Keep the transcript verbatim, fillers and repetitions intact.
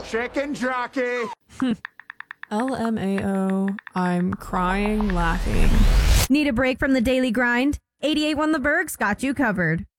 chicken jockey. L M A O. I'm crying laughing. Need a break from the daily grind? eighty-eight One The Berg's got you covered.